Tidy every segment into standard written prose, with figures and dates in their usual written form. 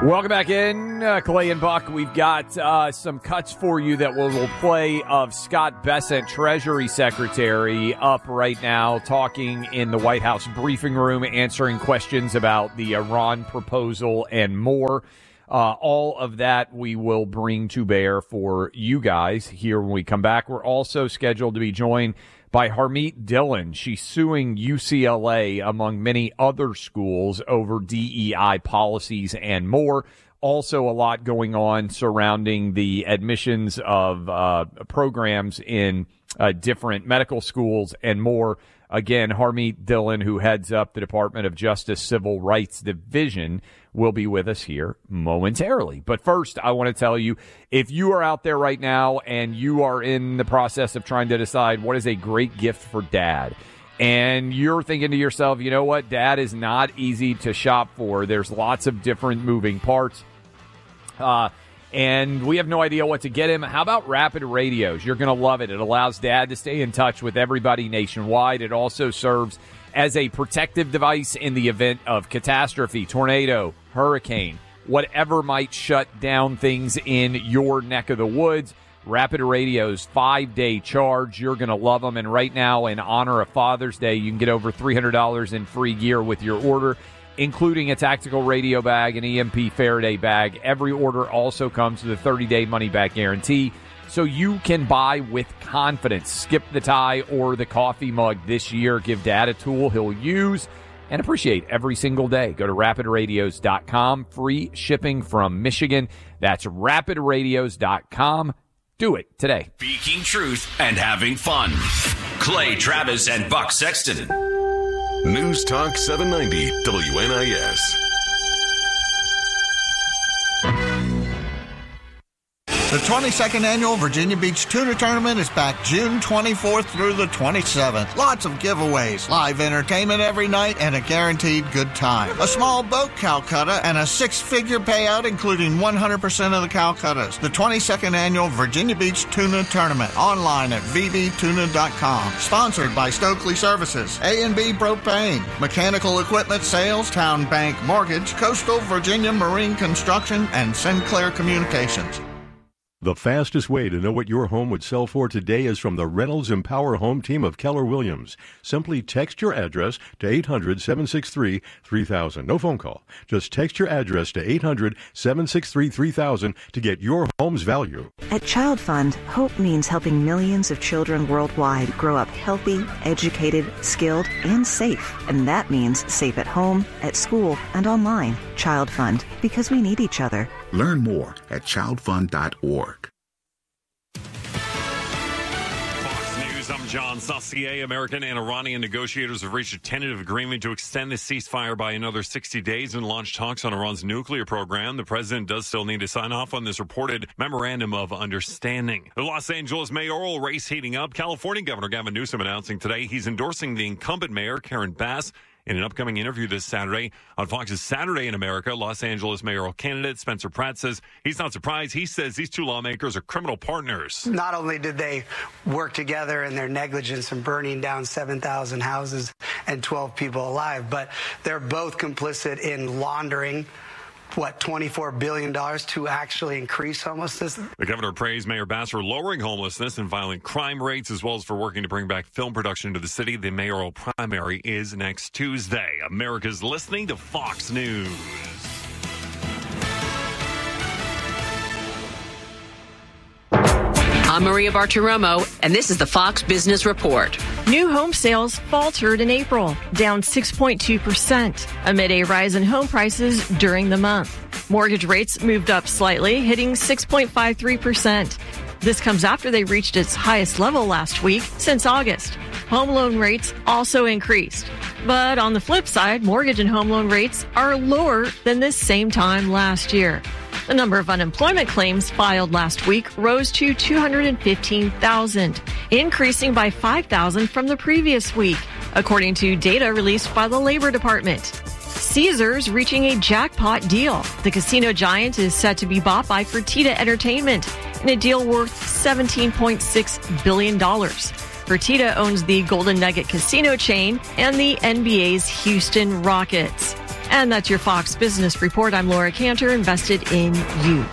Welcome back in, Clay and Buck. We've got some cuts for you that we'll play of Scott Bessent, Treasury Secretary, up right now, talking in the White House briefing room, answering questions about the Iran proposal and more. All of that we will bring to bear for you guys here when we come back. We're also scheduled to be joined by Harmeet Dillon. She's suing UCLA, among many other schools, over DEI policies and more. Also, a lot going on surrounding the admissions of programs in different medical schools and more. Again, Harmeet Dillon, who heads up the Department of Justice Civil Rights Division, will be with us here momentarily. But first, I want to tell you, if you are out there right now and you are in the process of trying to decide what is a great gift for dad, and you're thinking to yourself, you know what, dad is not easy to shop for. There's lots of different moving parts. And we have no idea what to get him. How about Rapid Radios? You're going to love it. It allows dad to stay in touch with everybody nationwide. It also serves as a protective device in the event of catastrophe, tornado, hurricane, whatever might shut down things in your neck of the woods. Rapid Radio's 5-day charge. You're going to love them. And right now, in honor of Father's Day, you can get over $300 in free gear with your order, including a tactical radio bag, an EMP Faraday bag. Every order also comes with a 30-day money-back guarantee, so you can buy with confidence. Skip the tie or the coffee mug this year. Give Dad a tool he'll use and appreciate every single day. Go to rapidradios.com. Free shipping from Michigan. That's rapidradios.com. Do it today. Speaking truth and having fun. Clay Travis and Buck Sexton. News Talk 790 WNIS. The 22nd Annual Virginia Beach Tuna Tournament is back June 24th through the 27th. Lots of giveaways, live entertainment every night, and a guaranteed good time. A small boat Calcutta and a 6-figure payout, including 100% of the Calcuttas. The 22nd Annual Virginia Beach Tuna Tournament, online at vbtuna.com. Sponsored by Stokely Services, A&B Propane, Mechanical Equipment Sales, Town Bank Mortgage, Coastal Virginia Marine Construction, and Sinclair Communications. The fastest way to know what your home would sell for today is from the Reynolds Empower Home team of Keller Williams. Simply text your address to 800-763-3000. No phone call. Just text your address to 800-763-3000 to get your home's value. At Child Fund, hope means helping millions of children worldwide grow up healthy, educated, skilled, and safe. And that means safe at home, at school, and online. Child Fund, because we need each other. Learn more at childfund.org. Fox News, I'm John Saucier. American and Iranian negotiators have reached a tentative agreement to extend the ceasefire by another 60 days and launch talks on Iran's nuclear program. The president does still need to sign off on this reported memorandum of understanding. The Los Angeles mayoral race heating up. California Governor Gavin Newsom announcing today he's endorsing the incumbent mayor, Karen Bass. In an upcoming interview this Saturday on Fox's Saturday in America, Los Angeles mayoral candidate Spencer Pratt says he's not surprised. He says these two lawmakers are criminal partners. Not only did they work together in their negligence in burning down 7,000 houses and 12 people alive, but they're both complicit in laundering $24 billion to actually increase homelessness. The governor praised Mayor Bass for lowering homelessness and violent crime rates, as well as for working to bring back film production to the city. The mayoral primary is next Tuesday. America's listening to Fox News. I'm Maria Bartiromo, and this is the Fox Business Report. New home sales faltered in April, down 6.2%, amid a rise in home prices during the month. Mortgage rates moved up slightly, hitting 6.53%. This comes after they reached its highest level last week since August. Home loan rates also increased. But on the flip side, mortgage and home loan rates are lower than this same time last year. The number of unemployment claims filed last week rose to 215,000, increasing by 5,000 from the previous week, according to data released by the Labor Department. Caesars reaching a jackpot deal. The casino giant is set to be bought by Fertitta Entertainment in a deal worth $17.6 billion. Fertitta owns the Golden Nugget casino chain and the NBA's Houston Rockets. And that's your Fox Business Report. I'm Laura Cantor, invested in you.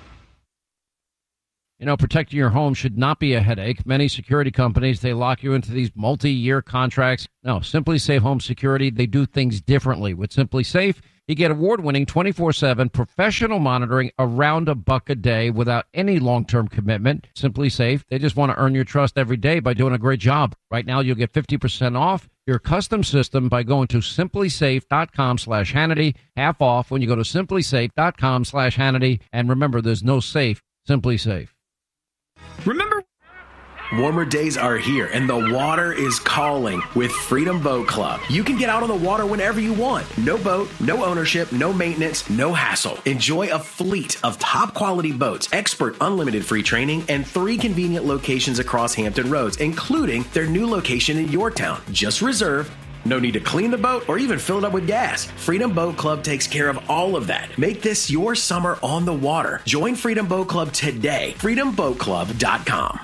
You know, protecting your home should not be a headache. Many security companies, they lock you into these multi-year contracts. No, Simply Safe Home Security, they do things differently. With Simply Safe, you get award-winning 24/7 professional monitoring around $1 a day without any long-term commitment. Simply Safe, they just want to earn your trust every day by doing a great job. Right now, you'll get 50% off your custom system by going to simplysafe.com/Hannity. Half off when you go to simplysafe.com/Hannity. And remember, there's no safe, Simply Safe. Remember, warmer days are here and the water is calling with Freedom Boat Club. You can get out on the water whenever you want. No boat, no ownership, no maintenance, no hassle. Enjoy a fleet of top quality boats, expert unlimited free training, and 3 convenient locations across Hampton Roads, including their new location in Yorktown. Just reserve. No need to clean the boat or even fill it up with gas. Freedom Boat Club takes care of all of that. Make this your summer on the water. Join Freedom Boat Club today. FreedomBoatClub.com.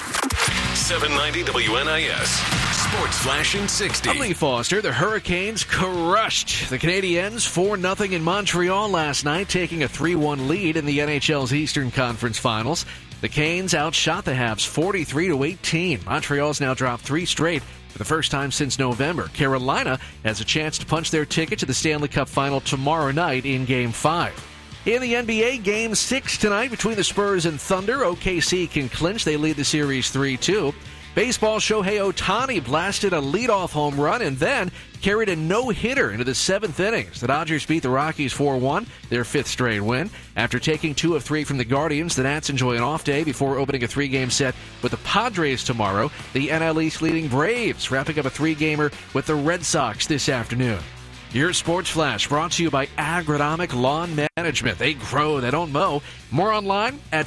790 WNIS. Sports Flash in 60. I'm Lee Foster. The Hurricanes crushed the Canadiens 4-0 in Montreal last night, taking a 3-1 lead in the NHL's Eastern Conference Finals. The Canes outshot the Habs 43-18. Montreal's now dropped 3 straight for the first time since November. Carolina has a chance to punch their ticket to the Stanley Cup Final tomorrow night in Game 5. In the NBA, Game 6 tonight between the Spurs and Thunder. OKC can clinch. They lead the series 3-2. Baseball, Shohei Ohtani blasted a leadoff home run and then carried a no-hitter into the 7th innings. The Dodgers beat the Rockies 4-1, their 5th straight win. After taking 2 of 3 from the Guardians, the Nats enjoy an off day before opening a 3-game set with the Padres tomorrow. The NL East leading Braves wrapping up a 3-gamer with the Red Sox this afternoon. Your Sports Flash brought to you by Agronomic Lawn Management. They grow, they don't mow. More online at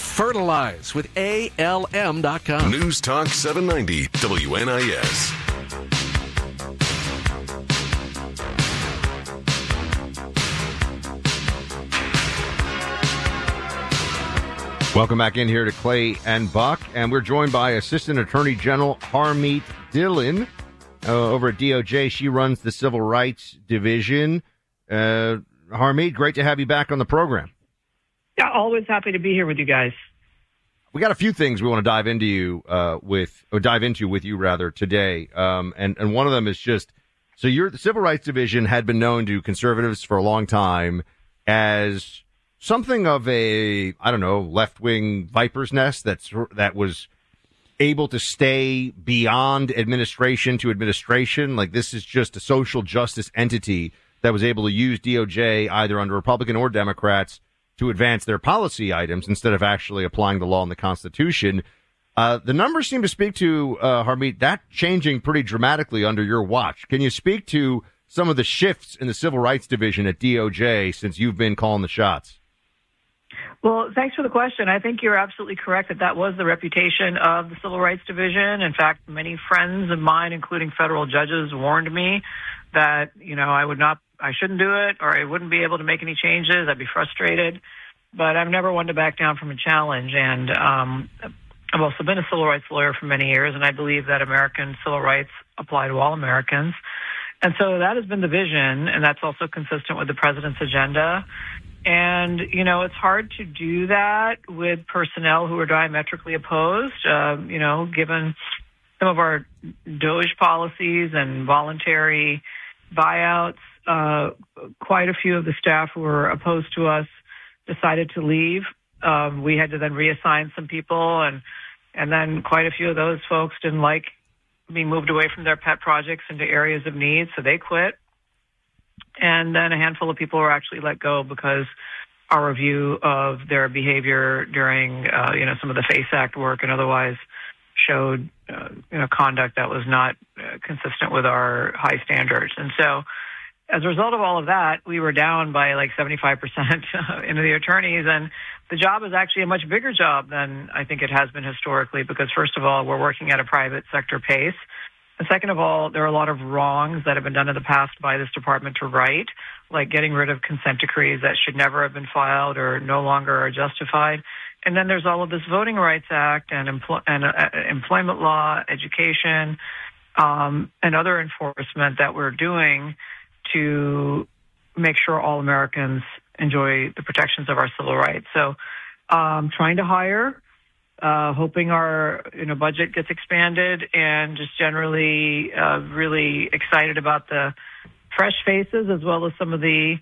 fertilizewithalm.com. News Talk 790 WNIS. Welcome back in here to Clay and Buck, and we're joined by Assistant Attorney General Harmeet Dillon over at DOJ. She runs the Civil Rights Division. Harmeet, great to have you back on the program. Yeah, always happy to be here with you guys. We got a few things we want to dive into with you today, and one of them is just so the Civil Rights Division had been known to conservatives for a long time as something of a, I don't know, left-wing viper's nest that was able to stay beyond administration to administration. Like, this is just a social justice entity that was able to use DOJ either under Republican or Democrats to advance their policy items instead of actually applying the law and the Constitution. The numbers seem to speak to, Harmeet, that changing pretty dramatically under your watch. Can you speak to some of the shifts in the Civil Rights Division at DOJ since you've been calling the shots? Well, thanks for the question. I think you're absolutely correct that was the reputation of the Civil Rights Division. In fact, many friends of mine, including federal judges, warned me that, I shouldn't do it, or I wouldn't be able to make any changes. I'd be frustrated. But I've never one to back down from a challenge. And I've also been a civil rights lawyer for many years, and I believe that American civil rights apply to all Americans. And so that has been the vision, and that's also consistent with the president's agenda. And, it's hard to do that with personnel who are diametrically opposed, given some of our DOJ policies and voluntary buyouts. Quite a few of the staff who were opposed to us decided to leave. We had to then reassign some people, and then quite a few of those folks didn't like being moved away from their pet projects into areas of need, so they quit. And then a handful of people were actually let go because our review of their behavior during, some of the FACE Act work and otherwise showed, conduct that was not consistent with our high standards. And so as a result of all of that, we were down by like 75% into the attorneys. And the job is actually a much bigger job than I think it has been historically because, first of all, we're working at a private sector pace. And second of all, there are a lot of wrongs that have been done in the past by this department to right, like getting rid of consent decrees that should never have been filed or no longer are justified. And then there's all of this Voting Rights Act and employment law, education, and other enforcement that we're doing to make sure all Americans enjoy the protections of our civil rights. So trying to hire, hoping our budget gets expanded, and just generally really excited about the fresh faces as well as some of the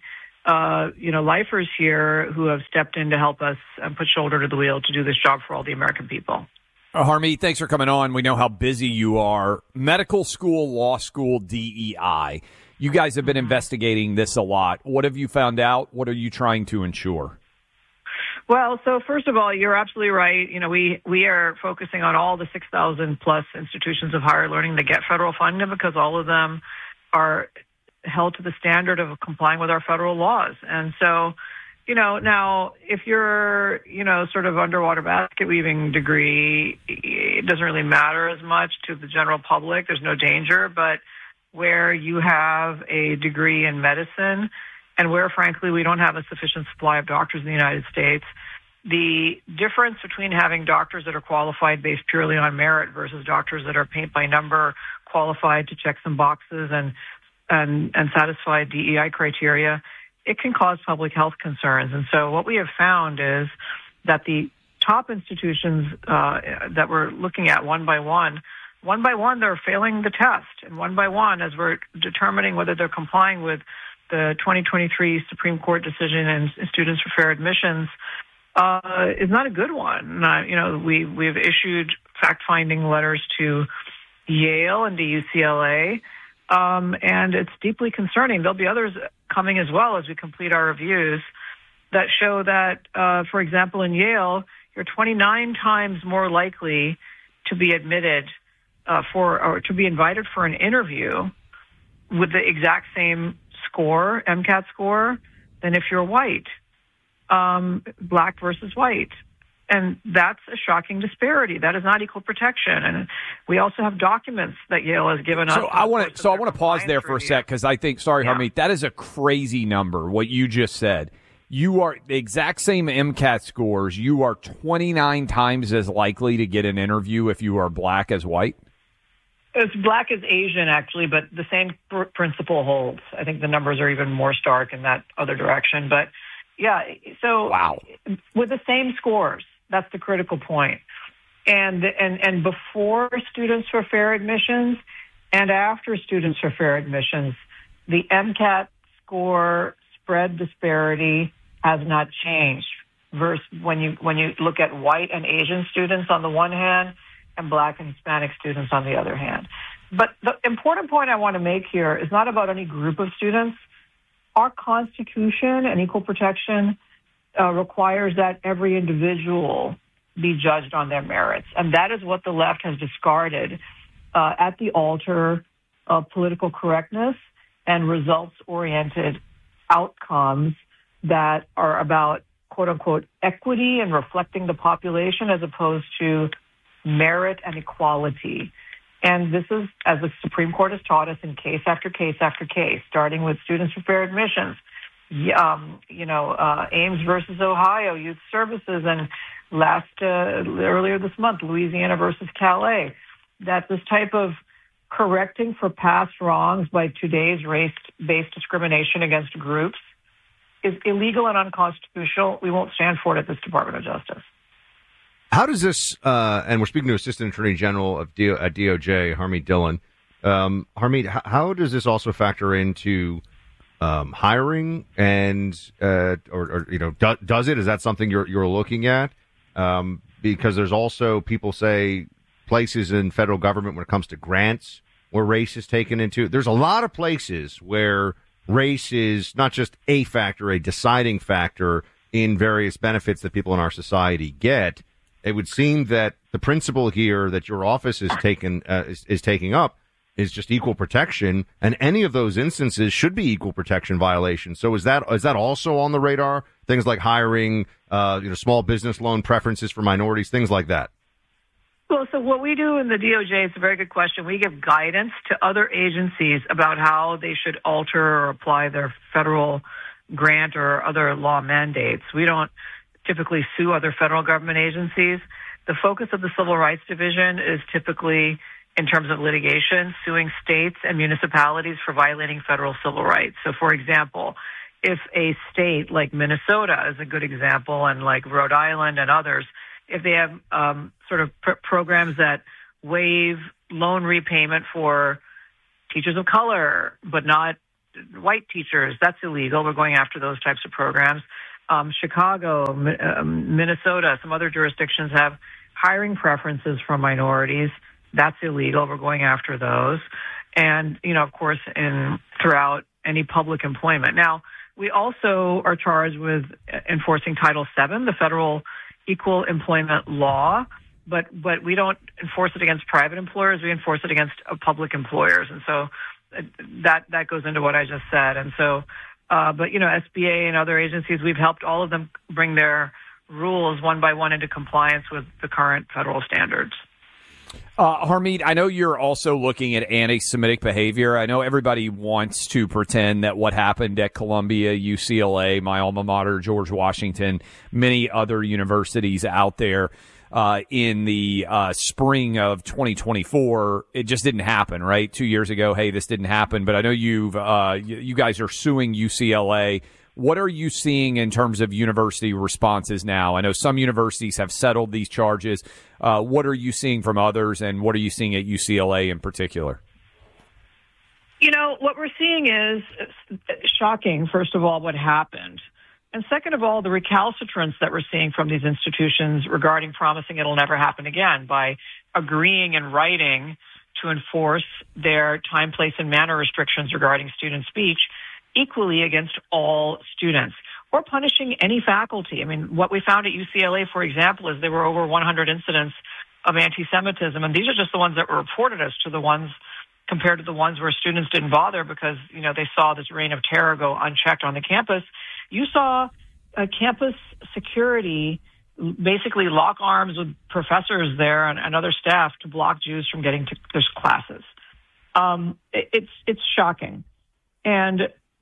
lifers here who have stepped in to help us and put shoulder to the wheel to do this job for all the American people. Harmeet, thanks for coming on. We know how busy you are. Medical school, law school, DEI. You guys have been investigating this a lot. What have you found out? What are you trying to ensure? Well, so first of all, you're absolutely right. We are focusing on all the 6,000 plus institutions of higher learning that get federal funding because all of them are held to the standard of complying with our federal laws. And so, now if you're, sort of underwater basket weaving degree, it doesn't really matter as much to the general public. There's no danger. But where you have a degree in medicine and where, frankly, we don't have a sufficient supply of doctors in the United States, the difference between having doctors that are qualified based purely on merit versus doctors that are paint by number, qualified to check some boxes and satisfy DEI criteria, it can cause public health concerns. And so what we have found is that the top institutions that we're looking at one by one, they're failing the test. And one by one, as we're determining whether they're complying with the 2023 Supreme Court decision and Students for Fair Admissions, is not a good one. We've issued fact-finding letters to Yale and to UCLA, and it's deeply concerning. There'll be others coming as well as we complete our reviews that show that, for example, in Yale, you're 29 times more likely to be admitted or to be invited for an interview with the exact same score, MCAT score, than if you're white, black versus white. And that's a shocking disparity. That is not equal protection. And we also have documents that Yale has given us. So I want to pause there for a sec because I think, Harmeet, that is a crazy number, what you just said. You are the exact same MCAT scores. You are 29 times as likely to get an interview if you are black as white? It's black as Asian, actually, but the same principle holds. I think the numbers are even more stark in that other direction. But, yeah, so wow. With the same scores, that's the critical point. And before Students for Fair Admissions and after Students for Fair Admissions, the MCAT score spread disparity has not changed. Versus when you look at white and Asian students on the one hand and black and Hispanic students on the other hand. But the important point I want to make here is not about any group of students. Our Constitution and equal protection requires that every individual be judged on their merits. And that is what the left has discarded at the altar of political correctness and results-oriented outcomes that are about, quote-unquote, equity and reflecting the population as opposed to merit and equality. And this is, as the Supreme Court has taught us in case after case after case, starting with Students for Fair Admissions, Ames versus Ohio, Youth Services, and earlier this month, Louisiana versus Calais, that this type of correcting for past wrongs by today's race-based discrimination against groups is illegal and unconstitutional. We won't stand for it at this Department of Justice. How does this, and we're speaking to Assistant Attorney General at DOJ, Harmeet Dillon. Harmeet, how does this also factor into hiring and, does it? Is that something you're looking at? Because there's also, people say, places in federal government when it comes to grants where race is taken into. There's a lot of places where race is not just a factor, a deciding factor in various benefits that people in our society get. It would seem that the principle here that your office is taking up is just equal protection, and any of those instances should be equal protection violations. So is that also on the radar? Things like hiring, small business loan preferences for minorities, things like that. Well, so what we do in the DOJ, it's a very good question. We give guidance to other agencies about how they should alter or apply their federal grant or other law mandates. We don't typically sue other federal government agencies. The focus of the Civil Rights Division is typically, in terms of litigation, suing states and municipalities for violating federal civil rights. So, for example, if a state like Minnesota is a good example, and like Rhode Island and others, if they have sort of programs that waive loan repayment for teachers of color, but not white teachers, that's illegal. We're going after those types of programs. Chicago, Minnesota, some other jurisdictions have hiring preferences for minorities. That's illegal. We're going after those. And, of course, throughout any public employment. Now, we also are charged with enforcing Title VII, the federal equal employment law, but we don't enforce it against private employers. We enforce it against public employers. And so that goes into what I just said. And so, but, SBA and other agencies, we've helped all of them bring their rules one by one into compliance with the current federal standards. Harmeet, I know you're also looking at anti-Semitic behavior. I know everybody wants to pretend that what happened at Columbia, UCLA, my alma mater, George Washington, many other universities out there in the spring of 2024, it just didn't happen, right? 2 years ago, hey, this didn't happen. But I know you guys are suing UCLA. What are you seeing in terms of university responses now? I know some universities have settled these charges. What are you seeing from others, and what are you seeing at UCLA in particular? What we're seeing is shocking, first of all, what happened. And second of all, the recalcitrance that we're seeing from these institutions regarding promising it'll never happen again by agreeing in writing to enforce their time, place, and manner restrictions regarding student speech equally against all students, or punishing any faculty. I mean, what we found at UCLA, for example, is there were over 100 incidents of anti-Semitism, and these are just the ones that were reported as to the ones compared to the ones where students didn't bother because, they saw this reign of terror go unchecked on the campus. You saw campus security basically lock arms with professors there and other staff to block Jews from getting to their classes. It's shocking. And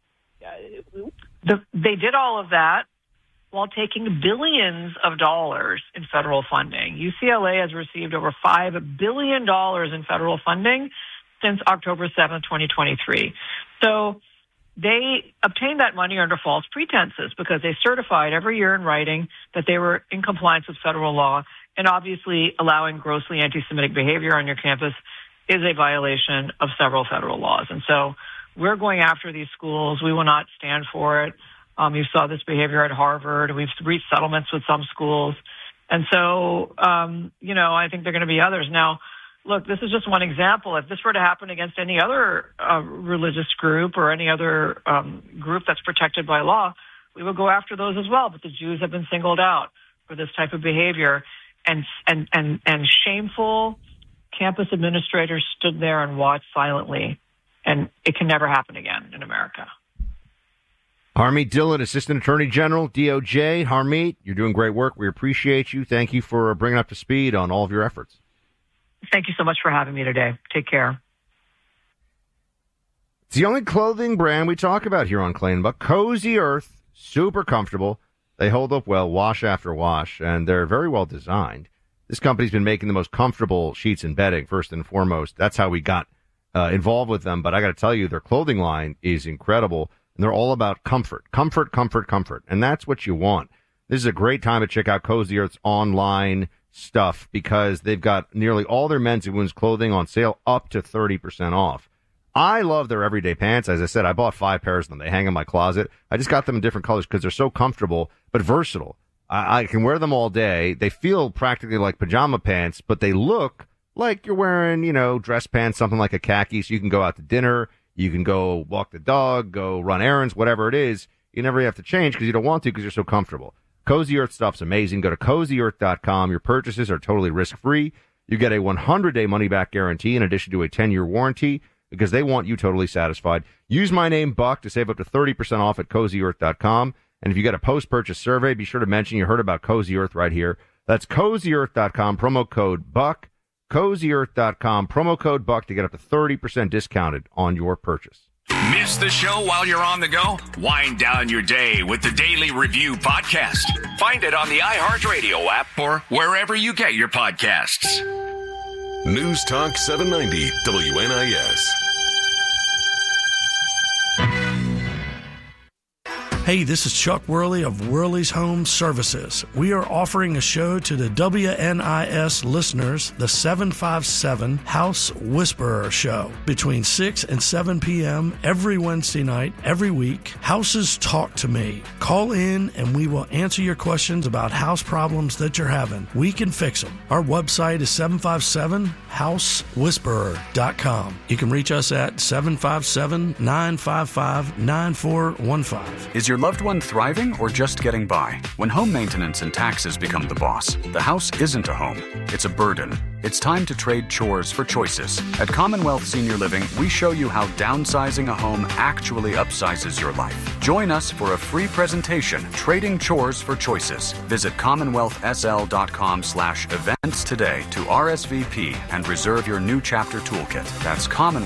they did all of that while taking billions of dollars in federal funding. UCLA has received over $5 billion in federal funding since October 7th, 2023. So they obtained that money under false pretenses because they certified every year in writing that they were in compliance with federal law, and obviously allowing grossly anti-Semitic behavior on your campus is a violation of several federal laws. And so we're going after these schools. We will not stand for it. You saw this behavior at Harvard. We've reached settlements with some schools. And so, I think there are going to be others. Now, look, this is just one example. If this were to happen against any other religious group or any other group that's protected by law, we would go after those as well. But the Jews have been singled out for this type of behavior. And shameful campus administrators stood there and watched silently. And it can never happen again in America. Harmeet Dillon, Assistant Attorney General, DOJ. Harmeet, you're doing great work. We appreciate you. Thank you for bringing up to speed on all of your efforts. Thank you so much for having me today. Take care. It's the only clothing brand we talk about here on Clay and Buck. Cozy Earth, super comfortable. They hold up well, wash after wash, and they're very well designed. This company's been making the most comfortable sheets and bedding, first and foremost. That's how we got involved with them. But I got to tell you, their clothing line is incredible. And they're all about comfort, comfort, comfort, comfort. And that's what you want. This is a great time to check out Cozy Earth's online stuff because they've got nearly all their men's and women's clothing on sale up to 30% off. I love their everyday pants. As I said, I bought 5 pairs of them. They hang in my closet. I just got them in different colors because they're so comfortable but versatile. I can wear them all day. They feel practically like pajama pants, but they look like you're wearing, dress pants, something like a khaki, so you can go out to dinner. You can go walk the dog, go run errands, whatever it is. You never have to change because you don't want to because you're so comfortable. Cozy Earth stuff's amazing. Go to CozyEarth.com. Your purchases are totally risk-free. You get a 100-day money-back guarantee in addition to a 10-year warranty because they want you totally satisfied. Use my name, Buck, to save up to 30% off at CozyEarth.com. And if you get a post-purchase survey, be sure to mention you heard about Cozy Earth right here. That's CozyEarth.com, promo code BUCK. CozyEarth.com, promo code BUCK to get up to 30% discounted on your purchase. Miss the show while you're on the go? Wind down your day with the Daily Review Podcast. Find it on the iHeartRadio app or wherever you get your podcasts. News Talk 790 WNIS. Hey, this is Chuck Worley of Worley's Home Services. We are offering a show to the WNIS listeners, the 757 House Whisperer Show, between 6 and 7 p.m. every Wednesday night, every week. Houses Talk to Me. Call in and we will answer your questions about house problems that you're having. We can fix them. Our website is 757housewhisperer.com. You can reach us at 757-955-9415. Is your loved one thriving or just getting by? When home maintenance and taxes become the boss, the house isn't a home, it's a burden. It's time to trade chores for choices. At Commonwealth Senior Living, we show you how downsizing a home actually upsizes your life. Join us for a free presentation, Trading Chores for Choices. Visit CommonwealthSL.com/events today to RSVP and reserve your new chapter toolkit. That's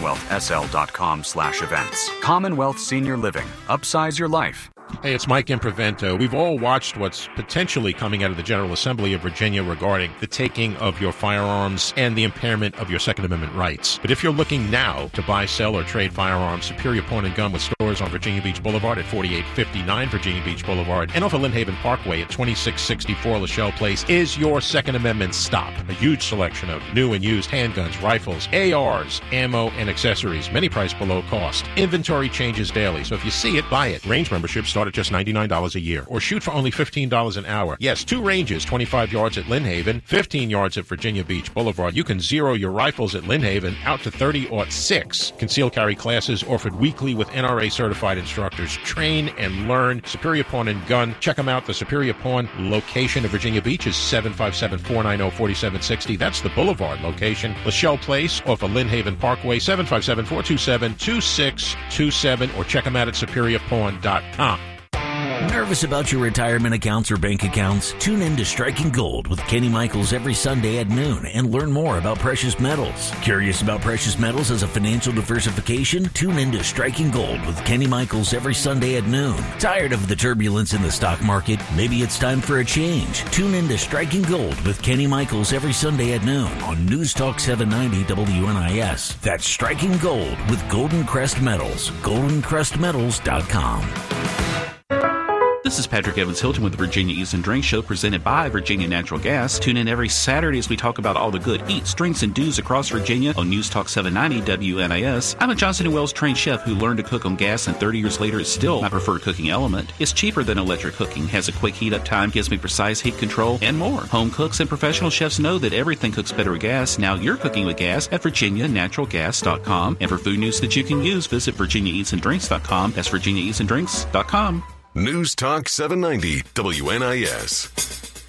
CommonwealthSL.com/events. Commonwealth Senior Living. Upsize your life. Hey, it's Mike Improvento. We've all watched what's potentially coming out of the General Assembly of Virginia regarding the taking of your firearms and the impairment of your Second Amendment rights. But if you're looking now to buy, sell, or trade firearms, Superior Pawn and Gun with stores on Virginia Beach Boulevard at 4859 Virginia Beach Boulevard and off of Lynn Haven Parkway at 2664 Lachelle Place is your Second Amendment stop. A huge selection of new and used handguns, rifles, ARs, ammo, and accessories, many priced below cost. Inventory changes daily, so if you see it, buy it. Range memberships start at just $99 a year, or shoot for only $15 an hour. Yes, 2 ranges, 25 yards at Lynn Haven, 15 yards at Virginia Beach Boulevard. You can zero your rifles at Lynn Haven out to 30-06. Concealed carry classes offered weekly with NRA certified instructors. Train and learn. Superior Pawn and Gun. Check them out. The Superior Pawn location of Virginia Beach is 757-490-4760. That's the Boulevard location. Lachelle Place off of Lynn Haven Parkway, 757-427-2627, or check them out at superiorpawn.com. Nervous about your retirement accounts or bank accounts? Tune in to Striking Gold with Kenny Michaels every Sunday at noon and learn more about precious metals. Curious about precious metals as a financial diversification? Tune in to Striking Gold with Kenny Michaels every Sunday at noon. Tired of the turbulence in the stock market? Maybe it's time for a change. Tune in to Striking Gold with Kenny Michaels every Sunday at noon on News Talk 790 WNIS. That's Striking Gold with Golden Crest Metals. GoldenCrestMetals.com. This is Patrick Evans Hilton with the Virginia Eats and Drinks Show, presented by Virginia Natural Gas. Tune in every Saturday as we talk about all the good eats, drinks, and do's across Virginia on News Talk 790 WNIS. I'm a Johnson & Wells trained chef who learned to cook on gas, and 30 years later it's still my preferred cooking element. It's cheaper than electric cooking, has a quick heat up time, gives me precise heat control, and more. Home cooks and professional chefs know that everything cooks better with gas. Now you're cooking with gas at VirginiaNaturalGas.com. And for food news that you can use, visit VirginiaEatsAndDrinks.com. That's VirginiaEatsAndDrinks.com. News Talk 790 WNIS.